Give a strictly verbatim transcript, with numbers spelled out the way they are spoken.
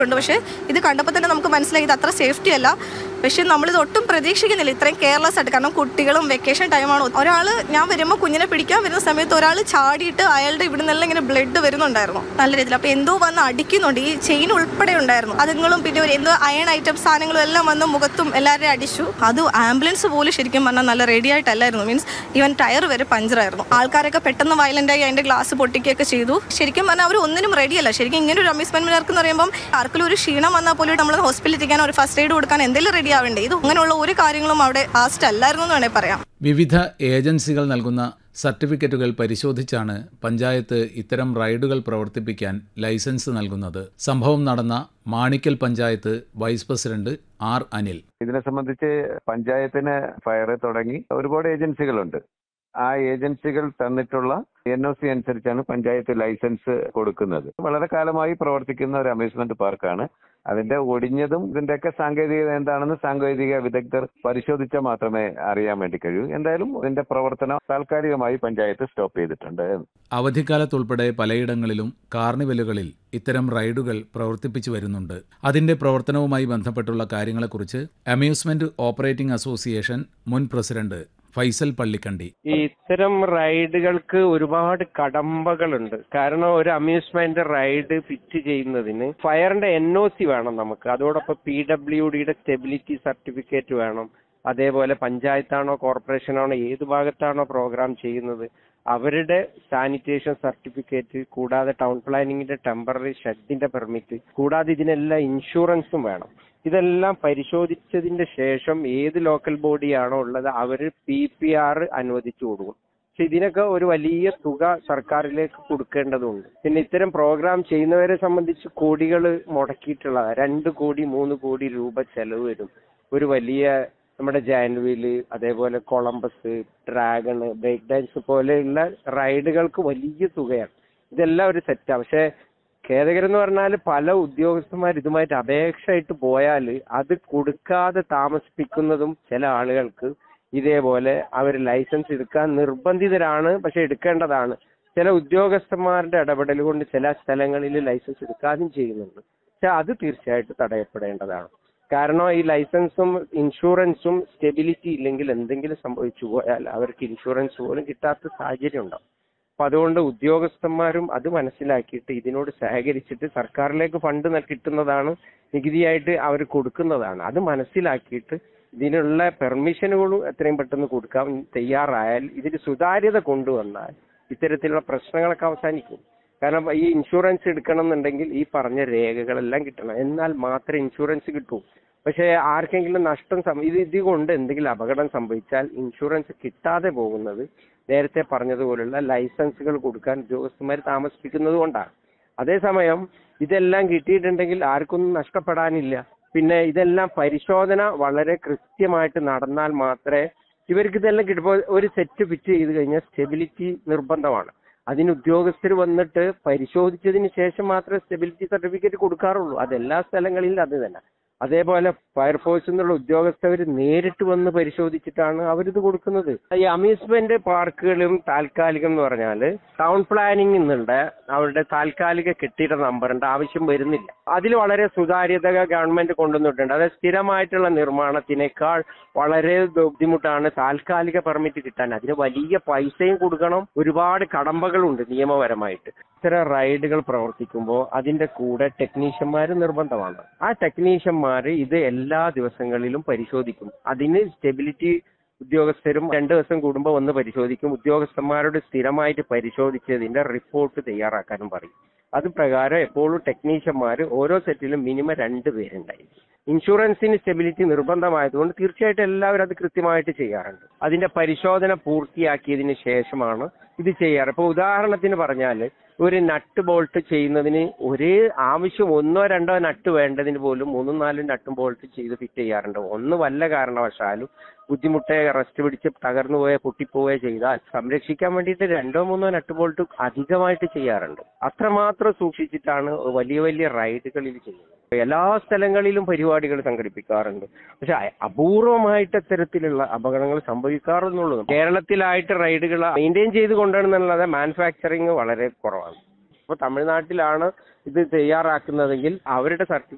ഉണ്ട്. പക്ഷേ ഇത് കണ്ടപ്പോൾ തന്നെ നമുക്ക് മനസ്സിലായി ഇത് അത്ര സേഫ്റ്റി അല്ല. പക്ഷേ നമ്മളിത് ഒട്ടും പ്രതീക്ഷിക്കുന്നില്ല ഇത്രയും കെയർലെസ് ആയിട്ട്. കാരണം കുട്ടികളും വെക്കേഷൻ ടൈമാണ്. ഒരാൾ ഞാൻ വരുമ്പോൾ കുഞ്ഞിനെ പിടിക്കാൻ വരുന്ന സമയത്ത് ഒരാൾ ചാടിയിട്ട് അയാളുടെ ഇവിടെ നിന്നെല്ലാം ഇങ്ങനെ ബ്ലഡ് വരുന്നുണ്ടായിരുന്നു നല്ല രീതിയിൽ. അപ്പോൾ എന്തോ വന്ന് അടിക്കുന്നുണ്ട്, ഈ ചെയിൻ ഉൾപ്പെടെ ഉണ്ടായിരുന്നു. അതുങ്ങളും പിന്നെ ഒരു എന്തോ അയൺ ഐറ്റം സാധനങ്ങളും എല്ലാം വന്ന് മുഖത്തും എല്ലാവരെയും അടിച്ചു. അത് ആംബുലൻസ് പോലും ശരിക്കും പറഞ്ഞാൽ നല്ല റെഡി ആയിട്ടല്ലായിരുന്നു. മീൻസ് ഈവൻ ടയർ വരെ പഞ്ചറായിരുന്നു. ആൾക്കാരൊക്കെ പെട്ടെന്ന് വയലൻ്റായി അതിൻ്റെ ഗ്ലാസ് പൊട്ടിക്കുകയൊക്കെ ചെയ്തു. ശരിക്കും പറഞ്ഞാൽ അവർ ഒന്നിനും റെഡിയല്ല. ശരിക്കും ഇങ്ങനെ ഒരു അമ്യൂസ്മെന്റ് പാർക്ക് എന്ന് പറയുമ്പോൾ ആർക്കും ഒരു ക്ഷീണം വന്നാൽ പോലും നമ്മൾ ഹോസ്പിറ്റലിൽ എത്തിക്കാൻ ഒരു ഫസ്റ്റ് എയ്ഡ് കൊടുക്കാൻ എന്തെങ്കിലും റെഡി ആവേണ്ടേ. ഇത് അങ്ങനെയുള്ള ഒരു കാര്യങ്ങളും അവിടെ ഫാസ്റ്റ് അല്ലായിരുന്നു എന്ന് വേണമെങ്കിൽ പറയാം. വിവിധ ഏജൻസികൾ നൽകുന്ന സർട്ടിഫിക്കറ്റുകൾ പരിശോധിച്ചാണ് പഞ്ചായത്ത് ഇത്തരം റൈഡുകൾ പ്രവർത്തിപ്പിക്കാൻ ലൈസൻസ് നൽകുന്നത്. സംഭവം നടന്ന Manickal panchayat vice president R Anil. ഇതിനെ സംബന്ധിച്ച് പഞ്ചായത്തിന് ഫയർ തുടങ്ങി ഒരുപാട് ഏജൻസികളുണ്ട്. ആ ഏജൻസികൾ തന്നിട്ടുള്ള എൻ ഒ സി അനുസരിച്ചാണ് പഞ്ചായത്ത് ലൈസൻസ് കൊടുക്കുന്നത്. വളരെ കാലമായി പ്രവർത്തിക്കുന്ന ഒരു അമ്യൂസ്മെന്റ് പാർക്കാണ്. അതിന്റെ ഒടിഞ്ഞതും ഇതിന്റെയൊക്കെ സാങ്കേതികത എന്താണെന്ന് സാങ്കേതിക വിദഗ്ധർ പരിശോധിച്ചാൽ മാത്രമേ അറിയാൻ വേണ്ടി കഴിയൂ. എന്തായാലും ഇതിന്റെ പ്രവർത്തനം താൽക്കാലികമായി പഞ്ചായത്ത് സ്റ്റോപ്പ് ചെയ്തിട്ടുണ്ട്. അവധിക്കാലത്തുൾപ്പെടെ പലയിടങ്ങളിലും കാർണിവലുകളിൽ ഇത്തരം റൈഡുകൾ പ്രവർത്തിപ്പിച്ചു വരുന്നുണ്ട്. അതിന്റെ പ്രവർത്തനവുമായി ബന്ധപ്പെട്ടുള്ള കാര്യങ്ങളെക്കുറിച്ച് അമ്യൂസ്മെന്റ് ഓപ്പറേറ്റിംഗ് അസോസിയേഷൻ മുൻ പ്രസിഡന്റ് ഫൈസൽ പള്ളിക്കണ്ടി. ഈ ഇത്തരം റൈഡുകൾക്ക് ഒരുപാട് കടമ്പകളുണ്ട്. കാരണം ഒരു അമ്യൂസ്മെന്റ് റൈഡ് ഫിറ്റ് ചെയ്യുന്നതിന് ഫയറിന്റെ എൻ ഒ സി വേണം നമുക്ക്. അതോടൊപ്പം പി ഡബ്ല്യു ഡിയുടെ സ്റ്റെബിലിറ്റി സർട്ടിഫിക്കറ്റ് വേണം. അതേപോലെ പഞ്ചായത്താണോ കോർപ്പറേഷനാണോ ഏത് ഭാഗത്താണോ പ്രോഗ്രാം ചെയ്യുന്നത് അവരുടെ സാനിറ്റേഷൻ സർട്ടിഫിക്കറ്റ്, കൂടാതെ ടൗൺ പ്ലാനിങ്ങിന്റെ ടെമ്പററി ഷെഡിന്റെ പെർമിറ്റ്, കൂടാതെ ഇതിനെല്ലാം ഇൻഷുറൻസും വേണം. ഇതെല്ലാം പരിശോധിച്ചതിന്റെ ശേഷം ഏത് ലോക്കൽ ബോഡിയാണോ ഉള്ളത് അവർ പി പി ആർ അനുവദിച്ചു കൊടുക്കും. പക്ഷെ ഇതിനൊക്കെ ഒരു വലിയ തുക സർക്കാരിലേക്ക് കൊടുക്കേണ്ടതുണ്ട്. പിന്നെ ഇത്തരം പ്രോഗ്രാം ചെയ്യുന്നവരെ സംബന്ധിച്ച് കോടികൾ മുടക്കിയിട്ടുള്ളതാണ്. രണ്ട് കോടി മൂന്ന് കോടി രൂപ ചെലവ് വരും. ഒരു വലിയ നമ്മുടെ ജാൻവില്, അതേപോലെ കൊളംബസ്, ഡ്രാഗണ്, ബ്രേക്ക് ഡാൻസ് പോലെയുള്ള റൈഡുകൾക്ക് വലിയ തുകയാണ്. ഇതെല്ലാം ഒരു സെറ്റാണ്. പക്ഷെ ഖേദകരം എന്ന് പറഞ്ഞാൽ പല ഉദ്യോഗസ്ഥന്മാർ ഇതുമായിട്ട് അപേക്ഷയായിട്ട് പോയാൽ അത് കൊടുക്കാതെ താമസിപ്പിക്കുന്നതും ചില ആളുകൾക്ക് ഇതേപോലെ അവർ ലൈസൻസ് എടുക്കാൻ നിർബന്ധിതരാണ്. പക്ഷെ എടുക്കേണ്ടതാണ്. ചില ഉദ്യോഗസ്ഥന്മാരുടെ ഇടപെടൽ കൊണ്ട് ചില സ്ഥലങ്ങളിൽ ലൈസൻസ് എടുക്കാനും ചെയ്യുന്നുണ്ട്. പക്ഷെ അത് തീർച്ചയായിട്ടും തടയപ്പെടേണ്ടതാണ്. കാരണം ഈ ലൈസൻസും ഇൻഷുറൻസും സ്റ്റെബിലിറ്റി ഇല്ലെങ്കിൽ എന്തെങ്കിലും സംഭവിച്ചു പോയാൽ അവർക്ക് ഇൻഷുറൻസ് പോലും കിട്ടാത്ത സാഹചര്യം ഉണ്ടാവും. അപ്പൊ അതുകൊണ്ട് ഉദ്യോഗസ്ഥന്മാരും അത് മനസ്സിലാക്കിയിട്ട് ഇതിനോട് സഹകരിച്ചിട്ട് സർക്കാരിലേക്ക് ഫണ്ട് കിട്ടുന്നതാണ്, നികുതിയായിട്ട് അവർ കൊടുക്കുന്നതാണ്. അത് മനസ്സിലാക്കിയിട്ട് ഇതിനുള്ള പെർമിഷനുകളും എത്രയും പെട്ടെന്ന് കൊടുക്കാൻ തയ്യാറായാൽ, ഇതിന് സുതാര്യത കൊണ്ടുവന്നാൽ ഇത്തരത്തിലുള്ള പ്രശ്നങ്ങളൊക്കെ അവസാനിക്കും. കാരണം ഈ ഇൻഷുറൻസ് എടുക്കണം എന്നുണ്ടെങ്കിൽ ഈ പറഞ്ഞ രേഖകളെല്ലാം കിട്ടണം. എന്നാൽ മാത്രമേ ഇൻഷുറൻസ് കിട്ടൂ. പക്ഷെ ആർക്കെങ്കിലും നഷ്ടം ഇത് ഇതുകൊണ്ട് എന്തെങ്കിലും അപകടം സംഭവിച്ചാൽ ഇൻഷുറൻസ് കിട്ടാതെ പോകുന്നത് നേരത്തെ പറഞ്ഞതുപോലുള്ള ലൈസൻസുകൾ കൊടുക്കാൻ ഉദ്യോഗസ്ഥന്മാർ താമസിപ്പിക്കുന്നത് കൊണ്ടാണ്. അതേസമയം ഇതെല്ലാം കിട്ടിയിട്ടുണ്ടെങ്കിൽ ആർക്കൊന്നും നഷ്ടപ്പെടാനില്ല. പിന്നെ ഇതെല്ലാം പരിശോധന വളരെ കൃത്യമായിട്ട് നടന്നാൽ മാത്രമേ ഇവർക്ക് ഇതെല്ലാം കിട്ടുമ്പോൾ ഒരു സെറ്റ് ഫിറ്റ് ചെയ്ത് കഴിഞ്ഞാൽ സ്റ്റെബിലിറ്റി നിർബന്ധമാണ്. അതിന് ഉദ്യോഗസ്ഥർ വന്നിട്ട് പരിശോധിച്ചതിന് ശേഷം മാത്രമേ സ്റ്റെബിലിറ്റി സർട്ടിഫിക്കറ്റ് കൊടുക്കാറുള്ളൂ. അതെല്ലാ സ്ഥലങ്ങളിലും അത് തന്നെ. അതേപോലെ ഫയർഫോഴ്സിൽ നിന്നുള്ള ഉദ്യോഗസ്ഥർ നേരിട്ട് വന്ന് പരിശോധിച്ചിട്ടാണ് അവരിത് കൊടുക്കുന്നത്. ഈ അമ്യൂസ്മെന്റ് പാർക്കുകളും താൽക്കാലികം എന്ന് പറഞ്ഞാൽ ടൗൺ പ്ലാനിംഗ് നിന്നുണ്ട് അവരുടെ താൽക്കാലിക കെട്ടിട നമ്പറിന്റെ ആവശ്യം വരുന്നില്ല. അതിൽ വളരെ സുതാര്യത ഗവൺമെന്റ് കൊണ്ടുവന്നിട്ടുണ്ട്. അതായത് സ്ഥിരമായിട്ടുള്ള നിർമ്മാണത്തിനേക്കാൾ വളരെ ബുദ്ധിമുട്ടാണ് താൽക്കാലിക പെർമിറ്റ് കിട്ടാൻ. അതിന് വലിയ പൈസയും കൊടുക്കണം. ഒരുപാട് കടമ്പകളുണ്ട് നിയമപരമായിട്ട്. ഇത്തരം റൈഡുകൾ പ്രവർത്തിക്കുമ്പോൾ അതിന്റെ കൂടെ ടെക്നീഷ്യന്മാർ നിർബന്ധമാണ്. ആ ടെക്നീഷ്യന്മാർ ഇത് എല്ലാ ദിവസങ്ങളിലും പരിശോധിക്കും. അതിന് സ്റ്റെബിലിറ്റി ഉദ്യോഗസ്ഥരും രണ്ടു ദിവസം കൂടുമ്പോൾ വന്ന് പരിശോധിക്കും. ഉദ്യോഗസ്ഥന്മാരോട് സ്ഥിരമായിട്ട് പരിശോധിച്ചതിന്റെ റിപ്പോർട്ട് തയ്യാറാക്കാനും പറയും. അത് പ്രകാരം എപ്പോഴും ടെക്നീഷ്യന്മാർ ഓരോ സെറ്റിലും മിനിമം രണ്ട് പേരുണ്ടായിരിക്കും. ഇൻഷുറൻസിന് സ്റ്റെബിലിറ്റി നിർബന്ധമായതുകൊണ്ട് തീർച്ചയായിട്ടും എല്ലാവരും അത് കൃത്യമായിട്ട് ചെയ്യാറുണ്ട്. അതിന്റെ പരിശോധന പൂർത്തിയാക്കിയതിന് ശേഷമാണ് ഇത് ചെയ്യാറ്. ഇപ്പൊ ഉദാഹരണത്തിന് പറഞ്ഞാൽ ഒരു നട്ട് ബോൾട്ട് ചെയ്യുന്നതിന് ഒരേ ആവശ്യം ഒന്നോ രണ്ടോ നട്ട് വേണ്ടതിന് പോലും മൂന്നും നാലും നട്ടും ബോൾട്ട് ചെയ്ത് ഫിറ്റ് ചെയ്യാറുണ്ട്. ഒന്ന് വല്ല കാരണവശാലും ബുദ്ധിമുട്ടെ റെസ്റ്റ് പിടിച്ച് തകർന്നു പോയ പൊട്ടിപ്പോവുകയോ ചെയ്താൽ സംരക്ഷിക്കാൻ വേണ്ടിയിട്ട് രണ്ടോ മൂന്നോ നട്ട് ബോൾട്ട് അധികമായിട്ട് ചെയ്യാറുണ്ട്. അത്രമാത്രം സൂക്ഷിച്ചിട്ടാണ് വലിയ വലിയ റൈഡുകളിൽ ചെയ്യുന്നത്. എല്ലാ സ്ഥലങ്ങളിലും പരിപാടികൾ സംഘടിപ്പിക്കാറുണ്ട്. പക്ഷെ അപൂർവമായിട്ട് ഇത്തരത്തിലുള്ള അപകടങ്ങൾ സംഭവിക്കാറെന്നുള്ളൂ. കേരളത്തിലായിട്ട് റൈഡുകൾ മെയിൻറ്റെയിൻ ചെയ്ത് കൊണ്ടുവരുന്നുള്ളത് മാനുഫാക്ചറിങ് വളരെ കുറവാണ്. ഇപ്പോൾ തമിഴ്നാട്ടിലാണ് ഇത് തയ്യാറാക്കുന്നതെങ്കിൽ അവരുടെ സർട്ടിഫിക്കറ്റ്